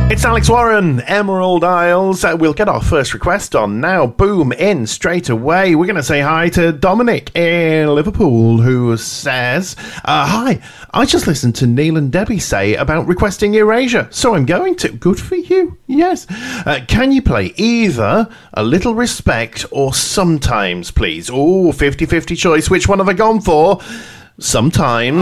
It's Alex Warren, Emerald Isles. We'll get our first request on now. Boom, in straight away. We're going to say hi to Dominic in Liverpool, who says, hi, I just listened to Neil and Debbie say about requesting Erasure, so I'm going to. Good for you. Yes. Can you play either A Little Respect or Sometimes, please? Oh, 50-50 choice. Which one have I gone for? Sometimes.